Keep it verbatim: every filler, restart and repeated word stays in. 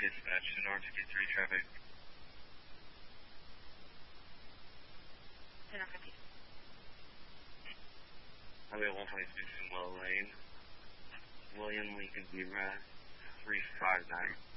dispatch to North fifty-three traffic. Center fifty. Highway one twenty-six in Willow Lane. William Lincoln B. Rat three five nine.